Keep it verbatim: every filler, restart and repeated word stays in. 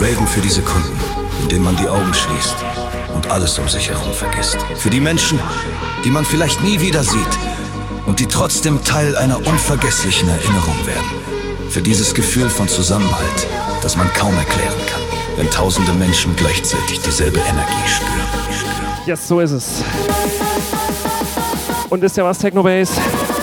Raven für die Sekunden, in denen man die Augen schließt und alles um sich herum vergisst. Für die Menschen, die man vielleicht nie wieder sieht und die trotzdem Teil einer unvergesslichen Erinnerung werden. Für dieses Gefühl von Zusammenhalt, das man kaum erklären kann, wenn tausende Menschen gleichzeitig dieselbe Energie spüren. Yes, so ist es. Und ist ja was, Technobase?